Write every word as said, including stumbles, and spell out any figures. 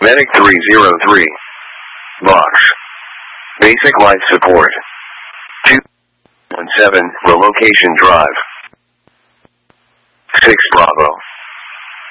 Medic three zero three. Box. Basic life support. two one seven, relocation drive. six Bravo.